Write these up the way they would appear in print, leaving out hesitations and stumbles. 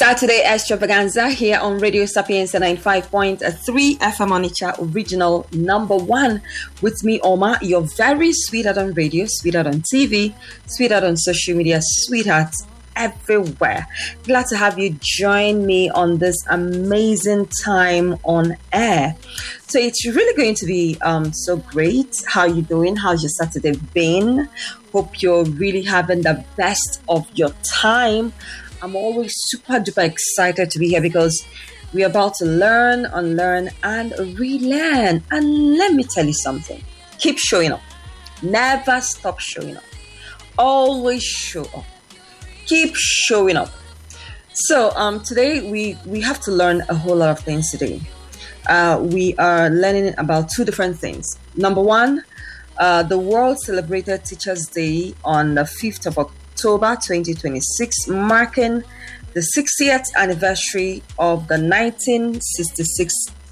Saturday extravaganza here on Radio Sapienza 95.3 FM Onitsha, original number one. With me, Oma, your very sweetheart on radio, sweetheart on TV, sweetheart on social media, sweetheart everywhere. Glad to have you join me on this amazing time on air. So it's really going to be so great. How you doing? How's your Saturday been? Hope you're really having the best of your time. I'm always super duper excited to be here because we're about to learn, unlearn, and relearn. And let me tell you something. Keep showing up. Never stop showing up. Always show up. Keep showing up. So today we have to learn a whole lot of things today. We are learning about two different things. Number one, the world celebrated Teachers' Day on the 5th of October 2026, marking the 60th anniversary of the 1966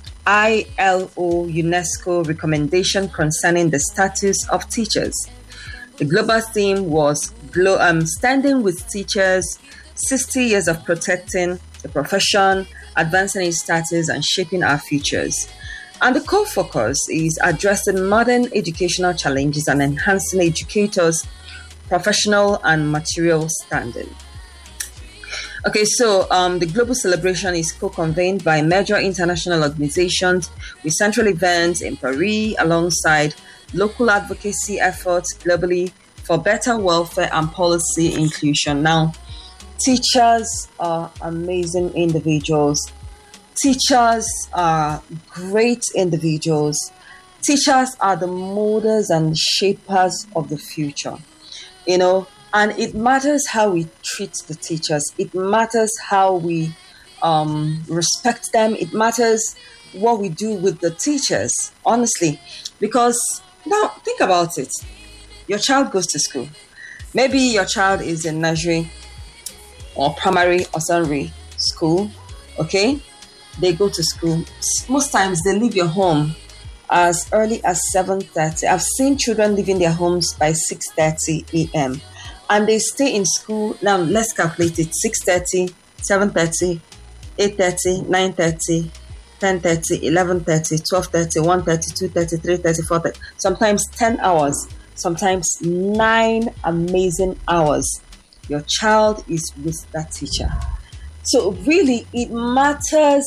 ILO UNESCO recommendation concerning the status of teachers. The global theme was Standing with Teachers, 60 years of protecting the profession, advancing its status, and shaping our futures. And the core focus is addressing modern educational challenges and enhancing educators' professional and material standing. Okay, so the global celebration is co-convened by major international organizations with central events in Paris alongside local advocacy efforts globally for better welfare and policy inclusion. Now, teachers are amazing individuals. Teachers are great individuals. Teachers are the molders and shapers of the future. You know, and it matters how we treat the teachers. It matters how we respect them. It matters what we do with the teachers, honestly. Because now, think about it. Your child goes to school. Maybe your child is in nursery or primary or secondary school, okay? They go to school. Most times they leave your home as early as 7:30. I've seen children leaving their homes by 6:30 a.m. and they stay in school. Now, let's calculate it. 6:30, 7:30, 8:30, 9:30, 10:30, 11:30, 12:30, 1:30, 2:30, 3:30, 4:30. Sometimes 10 hours. Sometimes 9 amazing hours. Your child is with that teacher. So really, it matters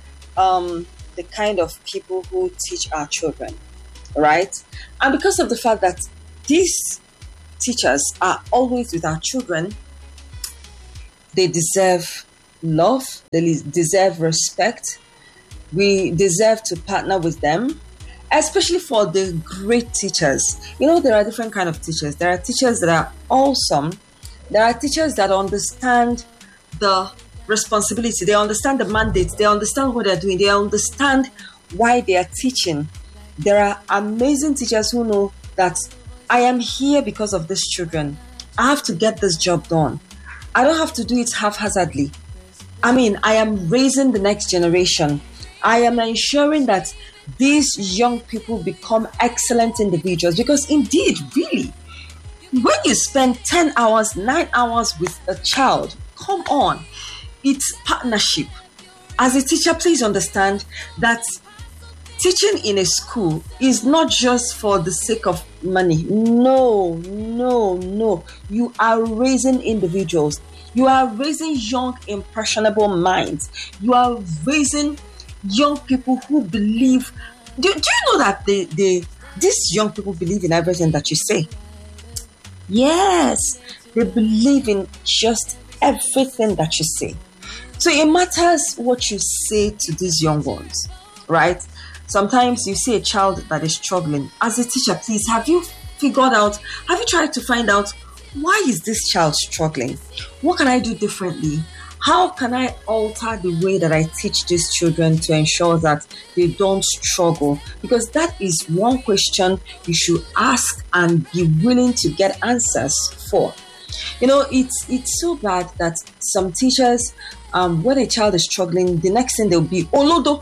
the kind of people who teach our children, right? And because of the fact that these teachers are always with our children, they deserve love, they deserve respect. We deserve to partner with them, especially for the great teachers. You know, there are different kinds of teachers. There are teachers that are awesome. There are teachers that understand the responsibility. They understand the mandate. They understand what they're doing. They understand why they are teaching. There are amazing teachers who know that I am here because of these children. I have to get this job done. I don't have to do it haphazardly. I mean, I am raising the next generation. I am ensuring that these young people become excellent individuals, because indeed, really, when you spend 10 hours, 9 hours with a child, come on, it's partnership. As a teacher, please understand that teaching in a school is not just for the sake of money. No. You are raising individuals. You are raising young, impressionable minds. You are raising young people who believe. Do you know that these young people believe in everything that you say? Yes, they believe in just everything that you say. So it matters what you say to these young ones, right? Sometimes you see a child that is struggling. As a teacher, please, have you tried to find out, why is this child struggling? What can I do differently? How can I alter the way that I teach these children to ensure that they don't struggle? Because that is one question you should ask and be willing to get answers for. You know, it's so bad that some teachers, when a child is struggling, the next thing they'll be olodo.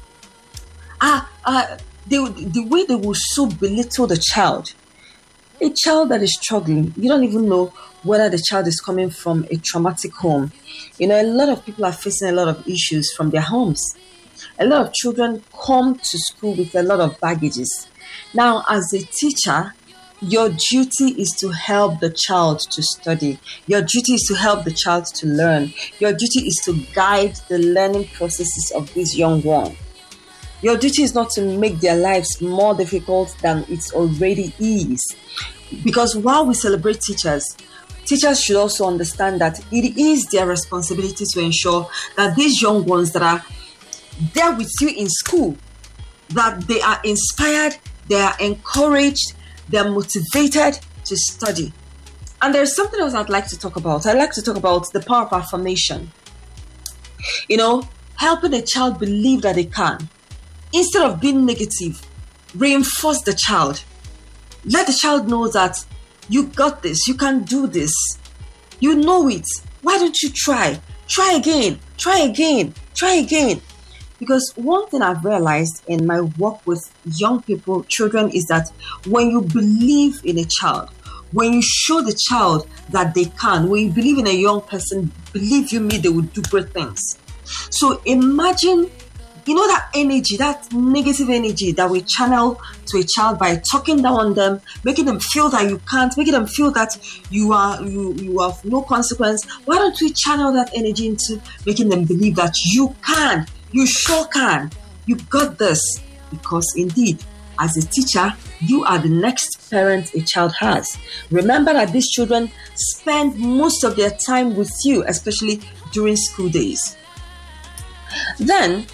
The way they will so belittle the child. A child that is struggling, you don't even know whether the child is coming from a traumatic home. A lot of people are facing a lot of issues from their homes. A lot of children come to school with a lot of baggages. Now, as a teacher, your duty is to help the child to study. Your duty is to help the child to learn. Your duty is to guide the learning processes of this young one. Your duty is not to make their lives more difficult than it already is. Because while we celebrate teachers should also understand that it is their responsibility to ensure that these young ones that are there with you in school, that they are inspired, they are encouraged, they are motivated to study. And there's something else I'd like to talk about. I'd like to talk about the power of affirmation. Helping a child believe that they can. Instead of being negative, reinforce the child. Let the child know that you got this, you can do this. You know it. Why don't you try? Try again, try again, try again. Because one thing I've realized in my work with young people, children, is that when you believe in a child, when you show the child that they can, when you believe in a young person, believe you me, they will do great things. So imagine, that energy, that negative energy that we channel to a child by talking down on them, making them feel that you can't, making them feel that you have no consequence. Why don't we channel that energy into making them believe that you can? You sure can. You got this. Because indeed, as a teacher, you are the next parent a child has. Remember that these children spend most of their time with you, especially during school days. Then,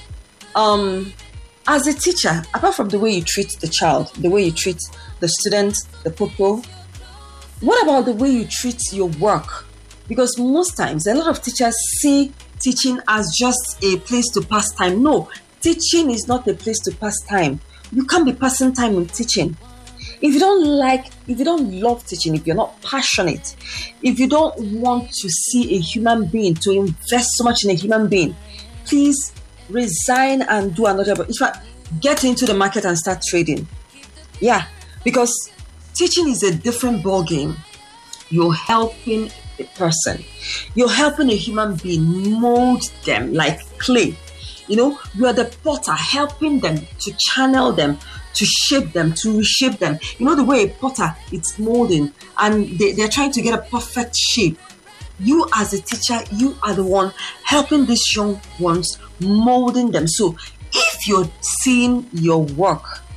as a teacher, apart from the way you treat the child, the way you treat the student, the pupil, what about the way you treat your work? Because most times, a lot of teachers see teaching as just a place to pass time. No, teaching is not a place to pass time. You can't be passing time in teaching. If you don't love teaching, if you're not passionate, if you don't want to see a human being, to invest so much in a human being, please resign and do another job. In fact, get into the market and start trading. Yeah, because teaching is a different ball game. You're helping a person. You're helping a human being mold them like clay. You are the potter, helping them to channel them, to shape them, to reshape them. The way a potter, it's molding, and they're trying to get a perfect shape. You as a teacher, you are the one helping these young ones, molding them. So if you're seeing your work